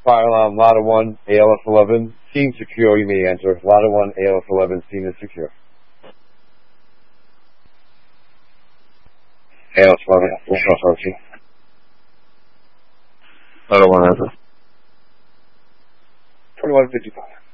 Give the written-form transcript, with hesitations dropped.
Fire alarm, Ladder 1, ALS 11, scene secure, you may enter. Ladder 1, ALS 11, scene is secure. ALS 11, additional searching. Ladder 1 enter. 2155.